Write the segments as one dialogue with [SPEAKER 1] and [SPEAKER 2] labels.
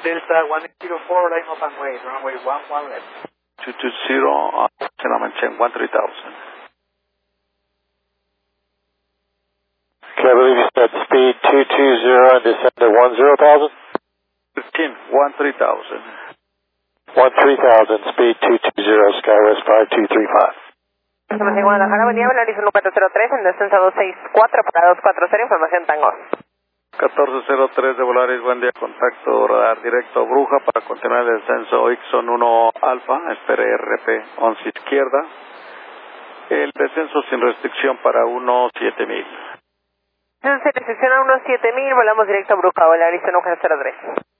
[SPEAKER 1] Delta 1804, line up and wait, runway 11 left.
[SPEAKER 2] 220, Channel maintain 13,000.
[SPEAKER 3] Okay, I believe you said speed 220 and descend to 10,000?
[SPEAKER 2] 15, 13,000.
[SPEAKER 3] 13,000, speed 220, SkyWest 5235.
[SPEAKER 4] Estamos en Guadalajara, buen día, Horizon 403, en descenso 264 para 240, información Tango.
[SPEAKER 2] 1403 de Volaris, buen día, contacto radar directo Bruja para continuar el descenso Ixon 1 Alfa, espere RP 11 izquierda. El descenso sin restricción para 17000.
[SPEAKER 4] Se recepciona 17000, volamos directo a Bruja, Volaris 103.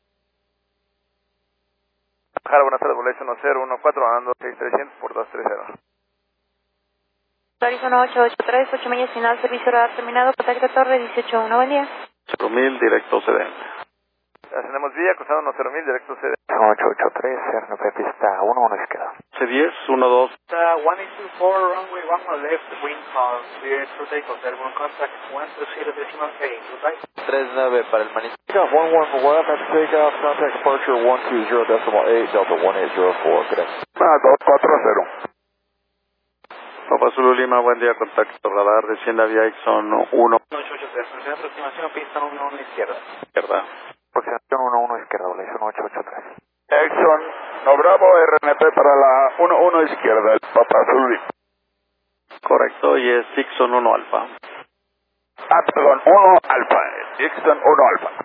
[SPEAKER 5] Buenas tardes, Volaris 1014, ganando 6300 por 230.
[SPEAKER 6] Volaris 1883, 8 millas final, servicio radar terminado, contacto torre 181, buen día.
[SPEAKER 2] 0.000, directo sedente.
[SPEAKER 5] Ascendemos vía, cruzando 10.000, directo sedente.
[SPEAKER 3] 883, RNP pista 11 izquierda.
[SPEAKER 2] C10, 12.
[SPEAKER 1] 1824, runway 11 left, wind calm, clear to takeoff, airborne contact 120.8, goodbye.
[SPEAKER 7] 39 para el Manila.
[SPEAKER 3] 11 left, after takeoff, contact departure 120.8, Delta 1804, good day.
[SPEAKER 5] 240.
[SPEAKER 2] Papa Zulu Lima, buen día, contacto radar, descienda vía Ixon 1.
[SPEAKER 1] 883, presión aproximación, pista 11 izquierda.
[SPEAKER 2] Izquierda.
[SPEAKER 3] Aproximación 11 izquierda, Volaris 1883.
[SPEAKER 5] Exxon, no Bravo, RNP para la 11 izquierda, el Papa Zulu.
[SPEAKER 2] Correcto, y es Ixon 1 Alfa.
[SPEAKER 5] Perdón, 1 Alfa, Exxon 1 Alfa.